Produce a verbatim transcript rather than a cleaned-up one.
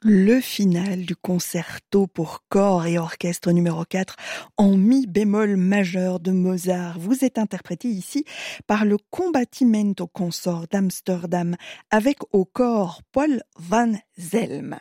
Le final du concerto pour corps et orchestre numéro quatre en mi bémol majeur de Mozart vous est interprété ici par le Combattimento Consort d'Amsterdam avec au corps Paul van Zelm.